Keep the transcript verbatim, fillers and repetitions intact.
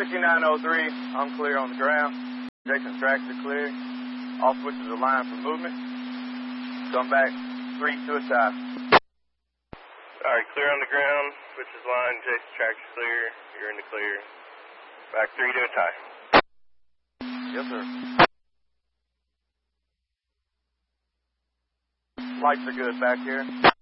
sixty-nine oh three, I'm clear on the ground. Jason tracks are clear. All switches are lined for movement. Come back, three to a tie. All right, clear on the ground. Switches line. Jason tracks are clear. You're in the clear. Back three to a tie. Yes, sir. Lights are good back here.